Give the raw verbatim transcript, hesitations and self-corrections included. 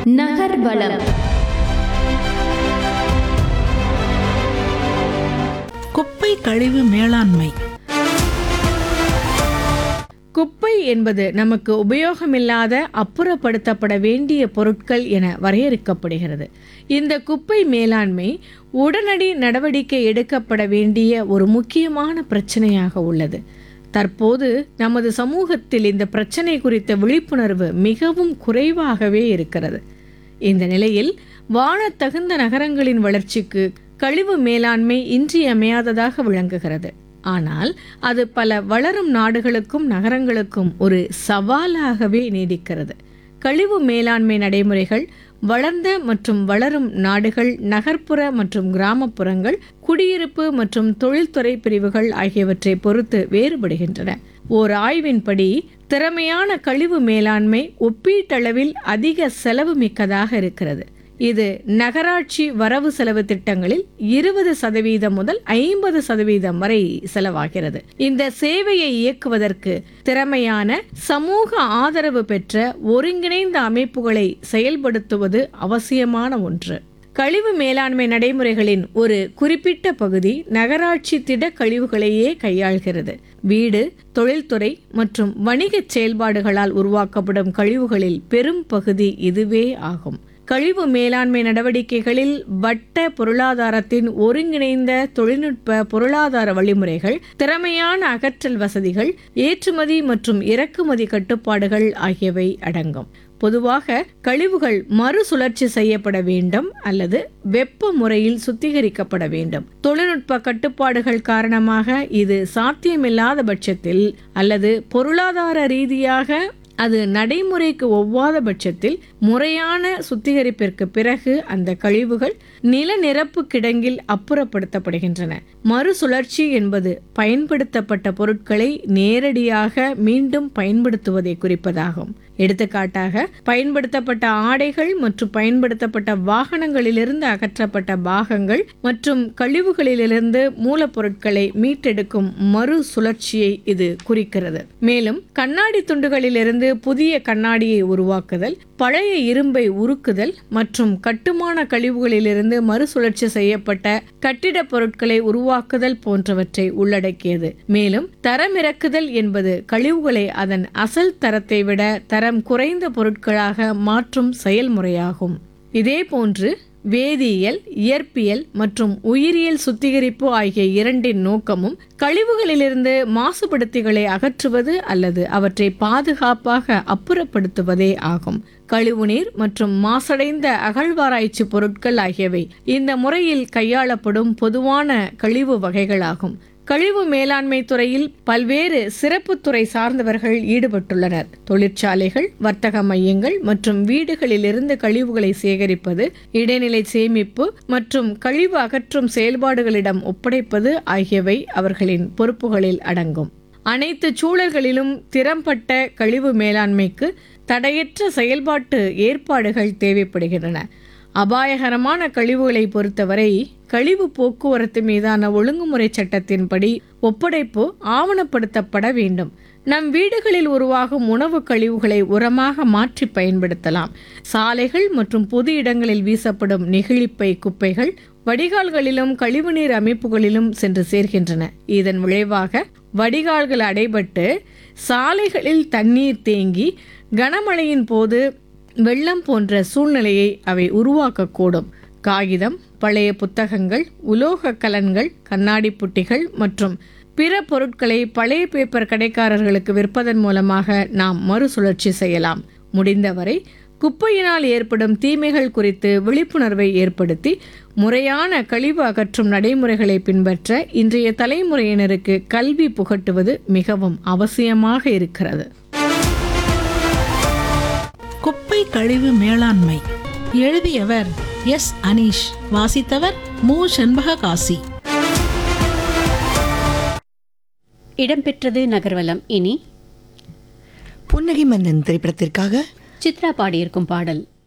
நகர்வலம். குப்பை கழிவு மேலாண்மை. குப்பை என்பது நமக்கு உபயோகமில்லாத அப்புறப்படுத்தப்பட வேண்டிய பொருட்கள் என வரையறுக்கப்படுகிறது. இந்த குப்பை மேலாண்மை உடனடி நடவடிக்கை எடுக்கப்பட வேண்டிய ஒரு முக்கியமான பிரச்சனையாக உள்ளது. தற்போது நமது சமூகத்தில் இந்த பிரச்சனை குறித்த விழிப்புணர்வு மிகவும் குறைவாகவே இருக்கிறது. இந்த நிலையில் வாழத்தகுந்த நகரங்களின் வளர்ச்சிக்கு கழிவு மேலாண்மை இன்றியமையாததாக விளங்குகிறது. ஆனால் அது பல வளரும் நாடுகளுக்கும் நகரங்களுக்கும் ஒரு சவாலாகவே நீடிக்கிறது. கழிவு மேலாண்மை நடைமுறைகள் வளர்ந்த மற்றும் வளரும் நாடுகள், நகர்ப்புற மற்றும் கிராமப்புறங்கள், குடியிருப்பு மற்றும் தொழில்துறை பிரிவுகள் ஆகியவற்றை பொறுத்து வேறுபடுகின்றன. ஓர் ஆய்வின்படி திறமையான கழிவு மேலாண்மை ஒப்பீட்டளவில் அதிக செலவு மிக்கதாக இருக்கிறது. இது நகராட்சி வரவு செலவு திட்டங்களில் இருபது சதவீதம் முதல் ஐம்பது சதவீதம் வரை செலவாகிறது. இந்த சேவையை இயக்குவதற்கு திறமையான சமூக ஆதரவு பெற்ற ஒருங்கிணைந்த அமைப்புகளை செயல்படுத்துவது அவசியமான ஒன்று. கழிவு மேலாண்மை நடைமுறைகளின் ஒரு குறிப்பிட்ட பகுதி நகராட்சி திட கழிவுகளையே கையாள்கிறது. வீடு, தொழில்துறை மற்றும் வணிக செயல்பாடுகளால் உருவாக்கப்படும் கழிவுகளில் பெரும் பகுதி இதுவே ஆகும். கழிவு மேலாண்மை நடவடிக்கைகளில் வட்ட பொருளாதாரத்தின் ஒருங்கிணைந்த தொழில்நுட்ப பொருளாதார வழிமுறைகள், திறமையான அகற்றல் வசதிகள், ஏற்றுமதி மற்றும் இறக்குமதி கட்டுப்பாடுகள் ஆகியவை அடங்கும். பொதுவாக கழிவுகள் மறுசுழற்சி செய்யப்பட வேண்டும் அல்லது வெப்ப முறையில் சுத்திகரிக்கப்பட வேண்டும். தொழில்நுட்ப கட்டுப்பாடுகள் காரணமாக இது சாத்தியமில்லாத பட்சத்தில் அல்லது பொருளாதார ரீதியாக அது நடைமுறைக்கு ஒவ்வாத பட்சத்தில் முறையான சுத்திகரிப்பிற்கு பிறகு அந்த கழிவுகள் நில நிரப்பு கிடங்கில் அப்புறப்படுத்தப்படுகின்றன. மறுசுழற்சி என்பது பயன்படுத்தப்பட்ட பொருட்களை நேரடியாக மீண்டும் பயன்படுத்துவதை குறிப்பதாகும். எடுத்துக்காட்டாக, பயன்படுத்தப்பட்ட ஆடைகள் மற்றும் பயன்படுத்தப்பட்ட வாகனங்களிலிருந்து அகற்றப்பட்ட பாகங்கள் மற்றும் கழிவுகளிலிருந்து மூலப்பொருட்களை மீட்டெடுக்கும் மறுசுழற்சியை இது குறிக்கிறது. மேலும் கண்ணாடி துண்டுகளிலிருந்து புதிய கண்ணாடியை உருவாக்குதல், பழைய இரும்பை உருக்குதல் மற்றும் கட்டுமான கழிவுகளிலிருந்து மறுசுழற்சி செய்யப்பட்ட கட்டிட பொருட்களை உருவாக்குதல் போன்றவற்றை உள்ளடக்கியது. மேலும் தரமிறக்குதல் என்பது கழிவுகளை அதன் அசல் தரத்தை விட தரம் குறைந்த பொருட்களாக மாற்றும் செயல்முறையாகும். இதேபோன்று வேதியியல், இயற்பியல் மற்றும் உயிரியல் சுத்திகரிப்பு ஆகிய இரண்டின் நோக்கமும் கழிவுகளிலிருந்து மாசுபடுத்திகளை அகற்றுவது அல்லது அவற்றை பாதுகாப்பாக அப்புறப்படுத்துவதே ஆகும். கழிவுநீர் மற்றும் மாசடைந்த அகழ்வாராய்ச்சி பொருட்கள் ஆகியவை இந்த முறையில் கையாளப்படும் பொதுவான கழிவு வகைகளாகும். கழிவு மேலாண்மை துறையில் பல்வேறு சிறப்பு துறை சார்ந்தவர்கள் ஈடுபட்டுள்ளனர். தொழிற்சாலைகள், வர்த்தக மையங்கள் மற்றும் வீடுகளிலிருந்து கழிவுகளை சேகரிப்பது, இடைநிலை சேமிப்பு மற்றும் கழிவு அகற்றும் செயல்பாடுகளிடம் ஒப்படைப்பது ஆகியவை அவர்களின் பொறுப்புகளில் அடங்கும். அனைத்து சூழல்களிலும் திறம்பட்ட கழிவு மேலாண்மைக்கு தடையற்ற செயல்பாட்டு ஏற்பாடுகள் தேவைப்படுகின்றன. அபாயகரமான கழிவுகளை பொறுத்தவரை கழிவு போக்குவரத்து மீதான ஒழுங்குமுறை சட்டத்தின்படி ஒப்படைப்பு ஆவணப்படுத்தப்பட வேண்டும். நம் வீடுகளில் உருவாகும் உணவு கழிவுகளை உரமாக மாற்றி பயன்படுத்தலாம். சாலைகள் மற்றும் பொது இடங்களில் வீசப்படும் நெகிழிப்பை குப்பைகள் வடிகால்களிலும் கழிவுநீர் அமைப்புகளிலும் சென்று சேர்கின்றன. இதன் விளைவாக வடிகால்கள் அடைபட்டு சாலைகளில் தண்ணீர் தேங்கி கனமழையின் போது வெள்ளம் போன்ற சூழ்நிலையை அவை உருவாக்கக்கூடும். காகிதம், பழைய புத்தகங்கள், உலோக கலன்கள், கண்ணாடி புட்டிகள் மற்றும் பிற பொருட்களை பழைய பேப்பர் கடைக்காரர்களுக்கு விற்பதன் மூலமாக நாம் மறுசுழற்சி செய்யலாம். முடிந்தவரை குப்பையினால் ஏற்படும் தீமைகள் குறித்து விழிப்புணர்வை ஏற்படுத்தி முறையான கழிவு அகற்றும் நடைமுறைகளை பின்பற்ற இன்றைய தலைமுறையினருக்கு கல்வி புகட்டுவது மிகவும் அவசியமாக இருக்கிறது. குப்பை கழிவு மேலாண்மை. எழுதியவர் எஸ் அனீஷ். வாசித்தவர் மு செண்பககாசி. இடம்பெற்றது நகர்வலம். இனி புன்னகை மன்னன் திரைப்படத்திற்காக சித்ரா பாடியிருக்கும் பாடல்.